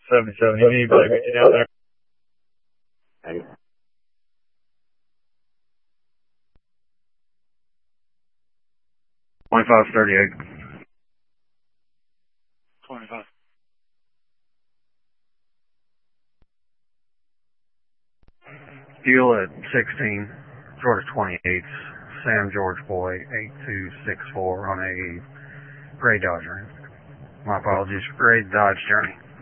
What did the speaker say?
77. He'll need to get out there. Hey. 2538. 25. Fuel at 16, Georgia 28, Sam George Boy 8264 on a gray Dodge. My apologies, gray Dodge Journey.